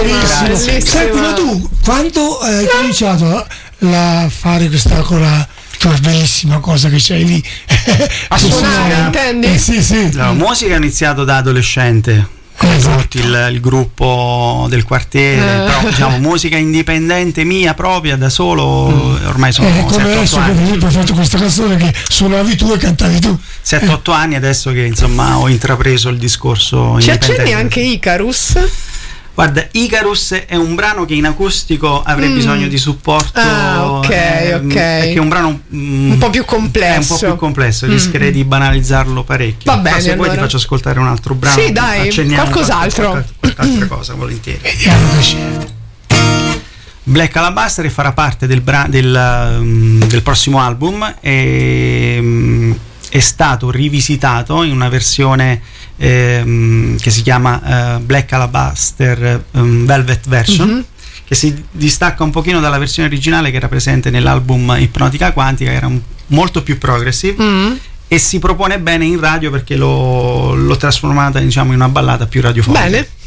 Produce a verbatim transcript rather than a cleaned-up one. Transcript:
bellissimo. Senti, ma tu quando hai cominciato a fare questa cosa, tua bellissima cosa che c'hai lì a suonare, intendi? Eh, sì, sì. La musica ho iniziato da adolescente. Esatto. Tutti il, il gruppo del quartiere, Eh. però diciamo musica indipendente mia propria da solo, mm. ormai sono Eh, come sette adesso otto che per anni. esempio hai fatto questa canzone che suonavi tu e cantavi tu. sette otto anni adesso che insomma ho intrapreso il discorso Ci indipendente. accenni anche Icarus? Guarda, Icarus è un brano che in acustico avrei Mm. bisogno di supporto. Ah, ok, eh, ok. Perché è un brano mm, Un po' più complesso. È un po' più complesso, Mm. rischierei di banalizzarlo parecchio. Va bene, Ma se vuoi allora. ti faccio ascoltare un altro brano. Sì, dai, accenniamo qualcos'altro. Qualche, qualche, qualche altra cosa, volentieri. Vediamo che c'è. Black Alabaster farà parte del, bra- del, um, del prossimo album e um, è stato rivisitato in una versione ehm, che si chiama uh, Black Alabaster um, Velvet Version, mm-hmm. che si distacca un pochino dalla versione originale che era presente nell'album Ipnotica Quantica, che era un, molto più progressive, mm-hmm. e si propone bene in radio perché l'ho, l'ho trasformata, diciamo, in una ballata più radiofonica. Bene.